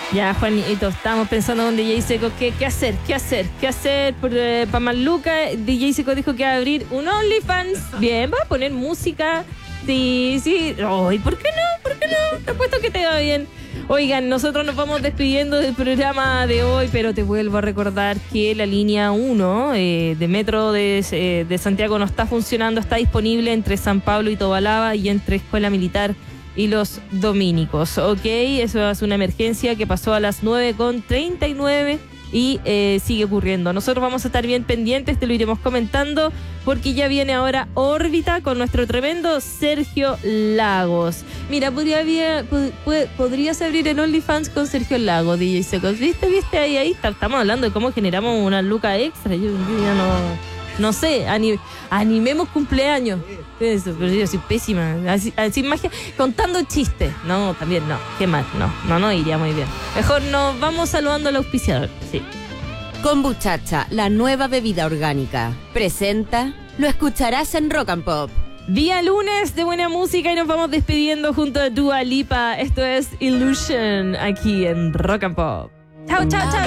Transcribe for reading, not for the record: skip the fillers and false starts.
Ya, Juanito, estamos pensando con DJ Seco qué hacer para más lucas. DJ Seco dijo que va a abrir un OnlyFans. Bien, va a poner música. Sí. Ay, ¿por qué no? Te apuesto que te va bien. Oigan, nosotros nos vamos despidiendo del programa de hoy, pero te vuelvo a recordar que la línea 1 de Metro de Santiago no está funcionando, está disponible entre San Pablo y Tobalaba y entre Escuela Militar y los Dominicos, ¿ok? Eso es una emergencia que pasó a las 9:39 y sigue ocurriendo. Nosotros vamos a estar bien pendientes, te lo iremos comentando, porque ya viene ahora Órbita con nuestro tremendo Sergio Lagos. Mira, podrías abrir el OnlyFans con Sergio Lagos, DJ Secos. ¿Viste? Ahí estamos hablando de cómo generamos una luca extra. Yo ya no sé, animemos cumpleaños. Eso, pero yo soy pésima. Así magia, contando chistes. No, también no. Qué mal, no iría muy bien. Mejor nos vamos saludando al auspiciador. Sí. Kombuchacha, la nueva bebida orgánica. Presenta, lo escucharás en Rock and Pop. Día lunes de buena música y nos vamos despidiendo junto a Dua Lipa. Esto es Illusion aquí en Rock and Pop. Chao.